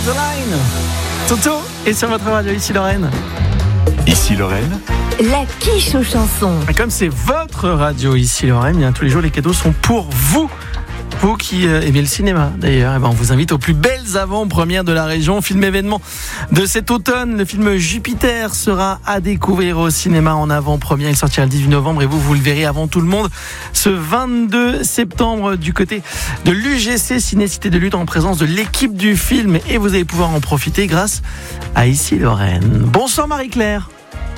the Line. Toto est sur votre radio, ici Lorraine. Ici Lorraine. La quiche aux chansons. Et comme c'est votre radio, ici Lorraine, bien, tous les jours les cadeaux sont pour vous. Vous qui aimez le cinéma d'ailleurs, on vous invite aux plus belles avant-premières de la région. Film événement de cet automne, le film Jupiter sera à découvrir au cinéma en avant-première. Il sortira le 18 novembre et vous le verrez avant tout le monde ce 22 septembre du côté de l'UGC Ciné-Cité de Lutte en présence de l'équipe du film. Et vous allez pouvoir en profiter grâce à Ici Lorraine. Bonsoir Marie-Claire.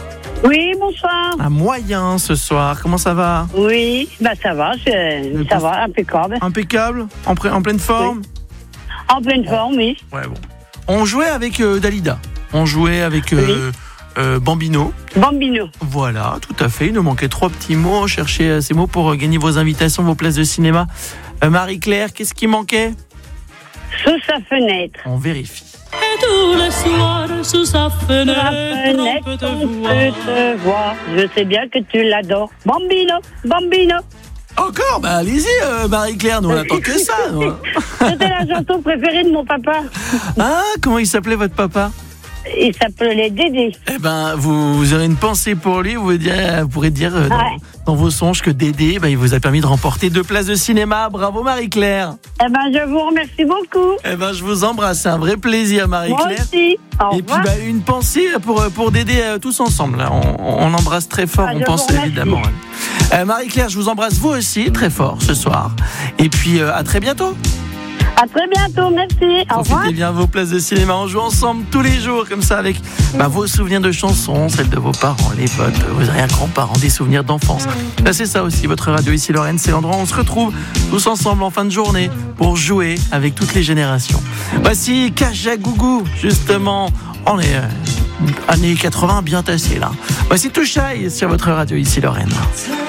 Oui, bonsoir. Un moyen ce soir, comment ça va? Oui, ça va, ça va, impeccable. Impeccable, en pleine forme? Oui. En pleine forme, oui. Ouais, bon. On jouait avec Dalida, on jouait avec Bambino. Bambino. Voilà, tout à fait, il nous manquait 3 petits mots, cherchez ces mots pour gagner vos invitations, vos places de cinéma. Marie-Claire, qu'est-ce qui manquait? Sous sa fenêtre. On vérifie. Et tous les soirs, sous sa fenêtre, on peut te voir. Je sais bien que tu l'adores. Bambino, Bambino. Encore? Allez-y Marie-Claire, nous on attend que ça. C'était la chanson préférée de mon papa. Ah, comment il s'appelait votre papa? Il s'appelait Dédé. Eh ben, vous aurez une pensée pour lui. Vous pourrez dire dans vos songes que Dédé, il vous a permis de remporter 2 places de cinéma. Bravo Marie-Claire. Eh ben, je vous remercie beaucoup. Eh ben, je vous embrasse. C'est un vrai plaisir, Marie-Claire. Moi aussi. Au revoir. Et puis, une pensée pour Dédé tous ensemble. Là. On embrasse très fort. On pense évidemment. Marie-Claire, je vous embrasse vous aussi très fort ce soir. Et puis, à très bientôt. À très bientôt, merci. Au revoir. Profitez bien vos places de cinéma. On joue ensemble tous les jours, comme ça, avec vos souvenirs de chansons, celles de vos parents, les vôtres, vos arrière-grands-parents, des souvenirs d'enfance. Là, c'est ça aussi, votre radio ici Lorraine, c'est l'endroit où on se retrouve tous ensemble en fin de journée pour jouer avec toutes les générations. Voici Kajagougou, justement. On est années 80 bien tassé là. Voici Touchaï sur votre radio ici Lorraine.